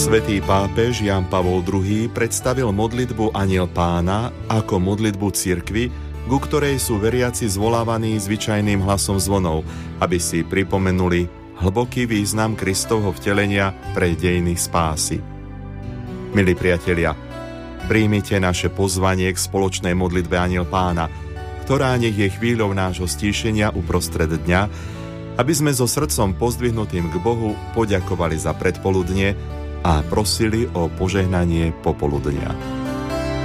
Svätý pápež Ján Pavol II predstavil modlitbu Anjel Pána ako modlitbu cirkvi, ku ktorej sú veriaci zvolávaní zvyčajným hlasom zvonov, aby si pripomenuli hlboký význam Kristovho vtelenia pre dejiny spásy. Milí priatelia, príjmite naše pozvanie k spoločnej modlitbe Anjel Pána, ktorá nech je chvíľou nášho stíšenia uprostred dňa, aby sme so srdcom pozdvihnutým k Bohu poďakovali za predpoludnie a prosili o požehnanie popoludnia.